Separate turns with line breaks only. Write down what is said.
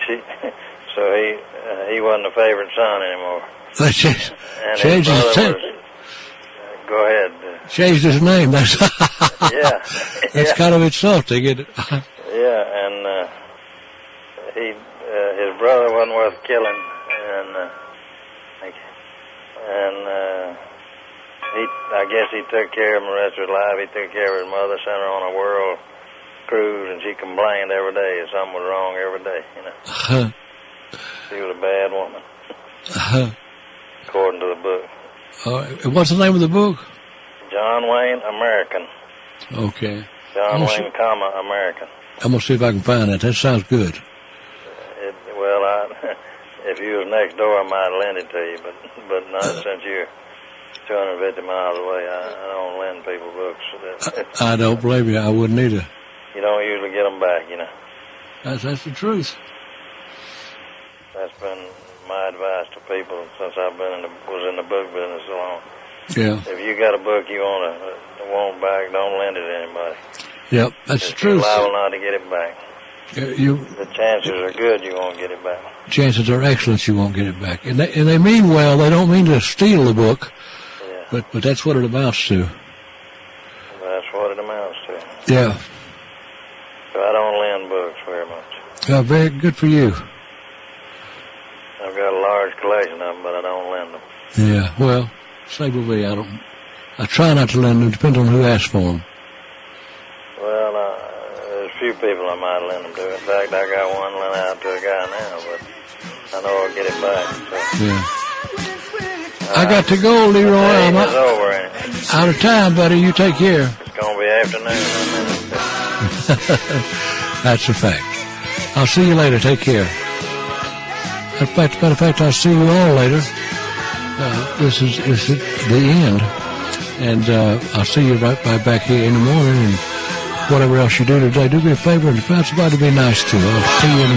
So he wasn't a favorite son anymore.
That changed his name.
Go ahead.
Changed his name. That's
yeah.
That's kind of insulting, isn't it?
Yeah, and his brother wasn't worth killing, and I guess he took care of him the rest of his life. He took care of his mother, sent her on a world cruise, and she complained every day that something was wrong every day, you know. She was a bad woman, according to the book.
What's the name of the book?
John Wayne, American.
Okay.
John Wayne, American.
I'm going to see if I can find it. That sounds good.
If you was next door, I might lend it to you, but not since you're 250 miles away. I don't lend people books.
I don't blame you. I wouldn't either.
You don't usually get them back, you know.
That's the truth.
That's been my advice to people since I've was in the book business so long.
Yeah.
If you got a book you want back, don't lend it to anybody.
Yep, that's the truth.
You're liable not to get it back. The chances are good you won't get it back.
Chances are excellent you won't get it back. And they mean well. They don't mean to steal the book.
Yeah.
But that's what it amounts to.
That's what it amounts to.
Yeah.
So I don't lend books very much.
Very good for you.
I've got a large collection of them, but I don't lend them.
Yeah, well, same with me. I try not to lend them. It depends on who asks for them.
Well, there's a few people I might lend them to. In fact, I got one lent out to a guy now, but I know I'll get it back. So.
Yeah. I got to go, Leroy. I'm
over,
out of time, buddy. You take care.
It's going to be afternoon.
That's a fact. I'll see you later. Take care. Matter of fact, I'll see you all later. This is the end. And I'll see you right back here in the morning. And whatever else you do today, do me a favor and find somebody to be nice to. I'll see you in